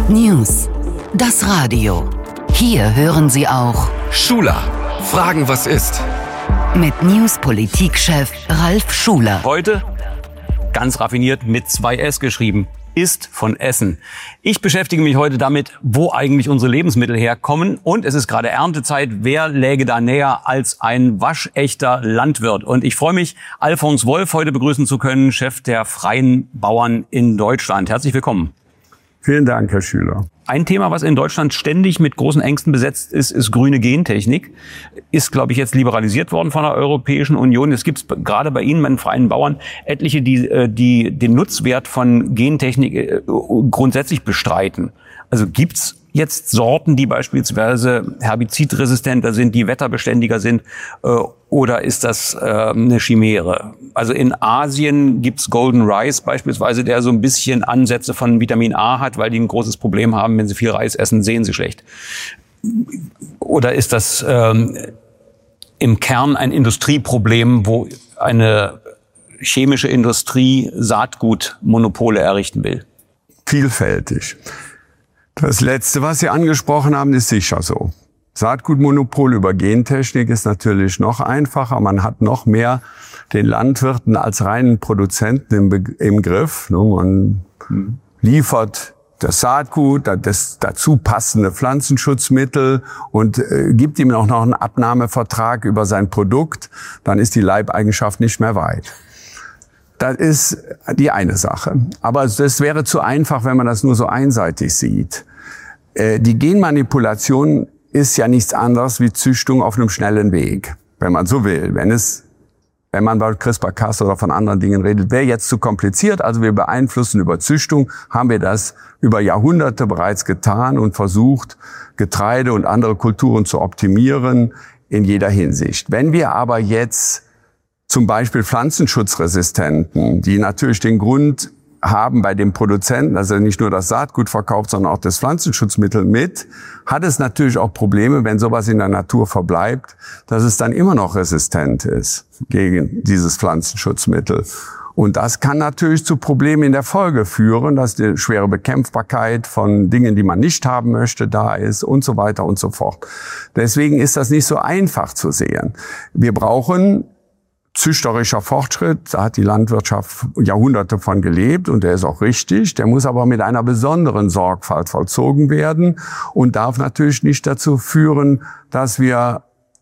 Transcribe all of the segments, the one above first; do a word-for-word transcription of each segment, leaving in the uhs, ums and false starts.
News. Das Radio. Hier hören Sie auch Schuler. Fragen, was ist? Mit News-Politikchef Ralf Schuler. Heute ganz raffiniert mit zwei S geschrieben. Ist von Essen. Ich beschäftige mich heute damit, wo eigentlich unsere Lebensmittel herkommen. Und es ist gerade Erntezeit. Wer läge da näher als ein waschechter Landwirt? Und ich freue mich, Alfons Wolf heute begrüßen zu können, Chef der Freien Bauern in Deutschland. Herzlich willkommen. Vielen Dank, Herr Schüler. Ein Thema, was in Deutschland ständig mit großen Ängsten besetzt ist, ist grüne Gentechnik. Ist, glaube ich, jetzt liberalisiert worden von der Europäischen Union. Es gibt gerade bei Ihnen, bei den Freien Bauern, etliche, die, die den Nutzwert von Gentechnik grundsätzlich bestreiten. Also gibt's jetzt Sorten, die beispielsweise herbizidresistenter sind, die wetterbeständiger sind, oder ist das eine Chimäre? Also in Asien gibt's Golden Rice beispielsweise, der so ein bisschen Ansätze von Vitamin A hat, weil die ein großes Problem haben, wenn sie viel Reis essen, sehen sie schlecht. Oder ist das ähm, im Kern ein Industrieproblem, wo eine chemische Industrie Saatgutmonopole errichten will? Vielfältig. Das Letzte, was Sie angesprochen haben, ist sicher so. Saatgutmonopol über Gentechnik ist natürlich noch einfacher. Man hat noch mehr den Landwirten als reinen Produzenten im, Be- im Griff. Man liefert das Saatgut, das dazu passende Pflanzenschutzmittel und äh, gibt ihm auch noch einen Abnahmevertrag über sein Produkt. Dann ist die Leibeigenschaft nicht mehr weit. Das ist die eine Sache. Aber das wäre zu einfach, wenn man das nur so einseitig sieht. Die Genmanipulation ist ja nichts anderes wie Züchtung auf einem schnellen Weg, wenn man so will. Wenn es, wenn man bei CRISPR-Cas oder von anderen Dingen redet, wäre jetzt zu kompliziert. Also wir beeinflussen über Züchtung, haben wir das über Jahrhunderte bereits getan und versucht, Getreide und andere Kulturen zu optimieren in jeder Hinsicht. Wenn wir aber jetzt zum Beispiel Pflanzenschutzresistenten, die natürlich den Grund haben bei dem Produzenten, dass er nicht nur das Saatgut verkauft, sondern auch das Pflanzenschutzmittel mit, hat es natürlich auch Probleme, wenn sowas in der Natur verbleibt, dass es dann immer noch resistent ist gegen dieses Pflanzenschutzmittel. Und das kann natürlich zu Problemen in der Folge führen, dass die schwere Bekämpfbarkeit von Dingen, die man nicht haben möchte, da ist und so weiter und so fort. Deswegen ist das nicht so einfach zu sehen. Wir brauchen züchterischer Fortschritt, da hat die Landwirtschaft Jahrhunderte von gelebt und der ist auch richtig. Der muss aber mit einer besonderen Sorgfalt vollzogen werden und darf natürlich nicht dazu führen, dass wir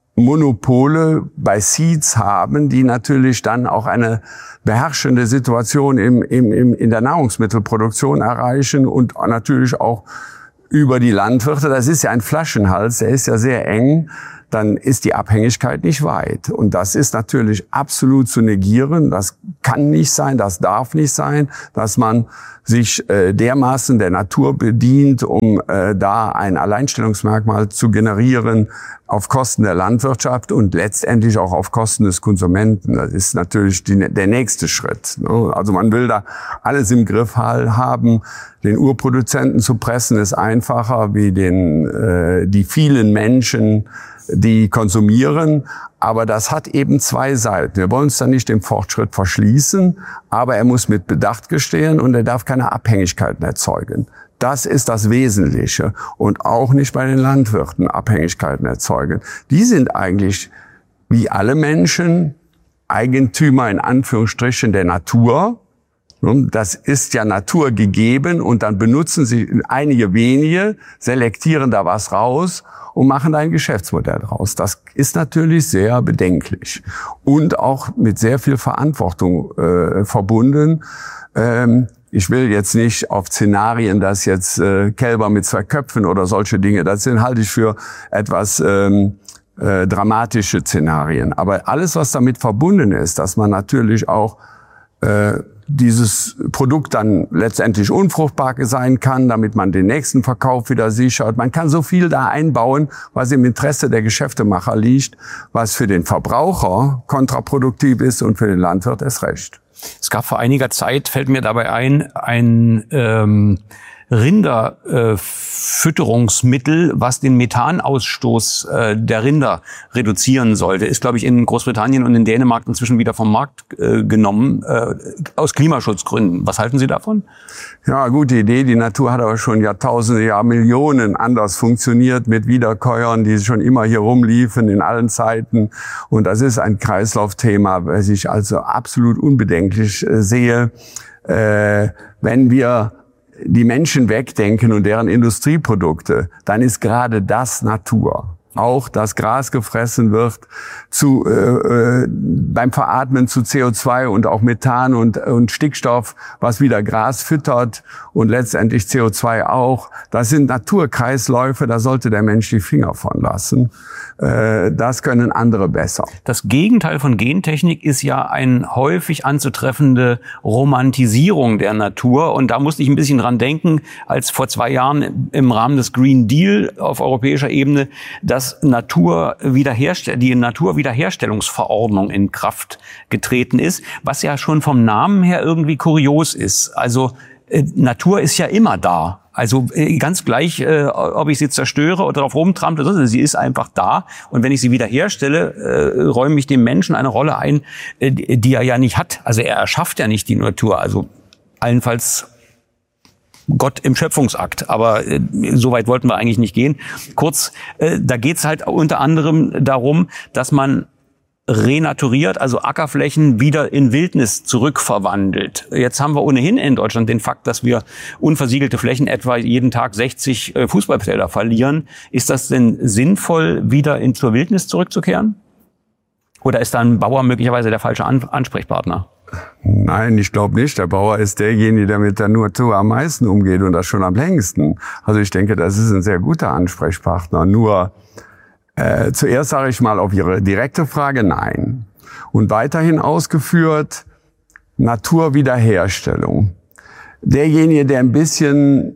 Monopole bei Seeds haben, die natürlich dann auch eine beherrschende Situation im, im, im, in der Nahrungsmittelproduktion erreichen und natürlich auch über die Landwirte. Das ist ja ein Flaschenhals, der ist ja sehr eng. Dann ist die Abhängigkeit nicht weit. Und das ist natürlich absolut zu negieren. Das kann nicht sein, das darf nicht sein, dass man sich äh, dermaßen der Natur bedient, um äh, da ein Alleinstellungsmerkmal zu generieren auf Kosten der Landwirtschaft und letztendlich auch auf Kosten des Konsumenten. Das ist natürlich die, der nächste Schritt. Ne? Also man will da alles im Griff haben. Den Urproduzenten zu pressen ist einfacher wie den äh, die vielen Menschen, die konsumieren, aber das hat eben zwei Seiten. Wir wollen uns da nicht dem Fortschritt verschließen, aber er muss mit Bedacht geschehen und er darf keine Abhängigkeiten erzeugen. Das ist das Wesentliche und auch nicht bei den Landwirten Abhängigkeiten erzeugen. Die sind eigentlich, wie alle Menschen, Eigentümer in Anführungsstrichen der Natur. Das ist ja Natur gegeben und dann benutzen sie einige wenige, selektieren da was raus und machen da ein Geschäftsmodell draus. Das ist natürlich sehr bedenklich und auch mit sehr viel Verantwortung äh, verbunden. Ähm, ich will jetzt nicht auf Szenarien, dass jetzt äh, Kälber mit zwei Köpfen oder solche Dinge, das sind, halte ich für etwas ähm, äh, dramatische Szenarien. Aber alles, was damit verbunden ist, dass man natürlich auch äh, dieses Produkt dann letztendlich unfruchtbar sein kann, damit man den nächsten Verkauf wieder sichert. Man kann so viel da einbauen, was im Interesse der Geschäftemacher liegt, was für den Verbraucher kontraproduktiv ist und für den Landwirt erst recht. Es gab vor einiger Zeit, fällt mir dabei ein, ein ähm, Rinderfütterungsmittel, äh, was den Methanausstoß äh, der Rinder reduzieren sollte. Ist, glaube ich, in Großbritannien und in Dänemark inzwischen wieder vom Markt äh, genommen, äh, aus Klimaschutzgründen. Was halten Sie davon? Ja, gute Idee. Die Natur hat aber schon Jahrtausende, ja Millionen anders funktioniert mit Wiederkäuern, die schon immer hier rumliefen in allen Zeiten. Und das ist ein Kreislaufthema, was ich also absolut unbedenklich äh, sehe. Äh, wenn wir die Menschen wegdenken und deren Industrieprodukte, dann ist gerade das Natur. Auch, dass Gras gefressen wird, zu, äh, beim Veratmen zu C O zwei und auch Methan und, und Stickstoff, was wieder Gras füttert und letztendlich C O zwei auch. Das sind Naturkreisläufe, da sollte der Mensch die Finger von lassen. Äh, das können andere besser. Das Gegenteil von Gentechnik ist ja eine häufig anzutreffende Romantisierung der Natur. Und da musste ich ein bisschen dran denken, als vor zwei Jahren im Rahmen des Green Deal auf europäischer Ebene das Natur wiederherstell- die Naturwiederherstellungsverordnung in Kraft getreten ist, was ja schon vom Namen her irgendwie kurios ist. Also äh, Natur ist ja immer da. Also äh, ganz gleich, äh, ob ich sie zerstöre oder darauf rumtrample, sie ist einfach da. Und wenn ich sie wiederherstelle, äh, räume ich dem Menschen eine Rolle ein, äh, die er ja nicht hat. Also er erschafft ja nicht die Natur. Also allenfalls Gott im Schöpfungsakt, aber äh, so weit wollten wir eigentlich nicht gehen. Kurz, äh, da geht's halt unter anderem darum, dass man renaturiert, also Ackerflächen wieder in Wildnis zurückverwandelt. Jetzt haben wir ohnehin in Deutschland den Fakt, dass wir unversiegelte Flächen etwa jeden Tag sechzig äh, Fußballfelder verlieren. Ist das denn sinnvoll, wieder in zur Wildnis zurückzukehren? Oder ist da ein Bauer möglicherweise der falsche An- Ansprechpartner? Nein, ich glaube nicht. Der Bauer ist derjenige, der mit der Natur am meisten umgeht und das schon am längsten. Also ich denke, das ist ein sehr guter Ansprechpartner. Nur äh, zuerst sage ich mal auf Ihre direkte Frage nein. Und weiterhin ausgeführt, Naturwiederherstellung. Derjenige, der ein bisschen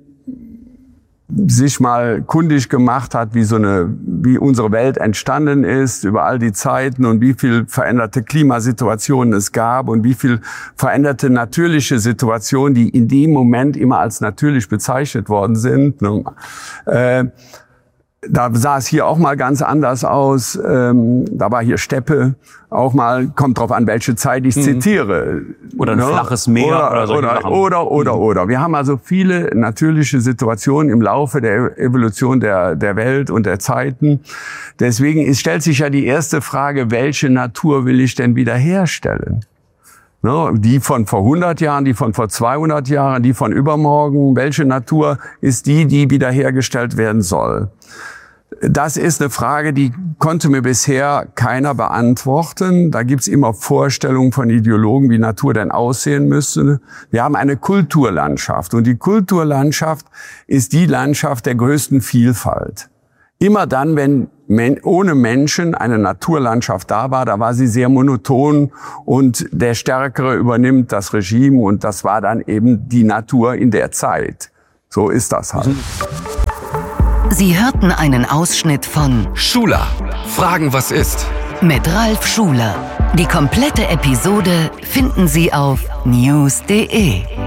sich mal kundig gemacht hat, wie so eine, wie unsere Welt entstanden ist, über all die Zeiten und wie viel veränderte Klimasituationen es gab und wie viel veränderte natürliche Situationen, die in dem Moment immer als natürlich bezeichnet worden sind. Äh, Da sah es hier auch mal ganz anders aus. Ähm, da war hier Steppe. Auch mal, kommt drauf an, welche Zeit ich zitiere. Oder ein ne? flaches Meer oder oder so. Oder, oder, oder, mhm. oder. Wir haben also viele natürliche Situationen im Laufe der Evolution der, der Welt und der Zeiten. Deswegen ist, stellt sich ja die erste Frage, welche Natur will ich denn wiederherstellen? Ne? Die von vor hundert Jahren, die von vor zweihundert Jahren, die von übermorgen. Welche Natur ist die, die wiederhergestellt werden soll? Das ist eine Frage, die konnte mir bisher keiner beantworten. Da gibt's immer Vorstellungen von Ideologen, wie Natur denn aussehen müsste. Wir haben eine Kulturlandschaft und die Kulturlandschaft ist die Landschaft der größten Vielfalt. Immer dann, wenn men- ohne Menschen eine Naturlandschaft da war, da war sie sehr monoton und der Stärkere übernimmt das Regime und das war dann eben die Natur in der Zeit. So ist das halt. Sie hörten einen Ausschnitt von Schuler. Fragen, was ist? mit Ralf Schuler. Die komplette Episode finden Sie auf news punkt de.